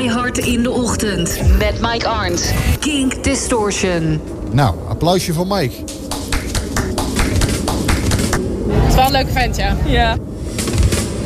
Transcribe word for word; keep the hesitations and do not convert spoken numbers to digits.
Keihard in de ochtend. Met Mike Arndt. Kink Distortion. Nou, applausje voor Mike. Het is wel een leuke vent, ja. Ja.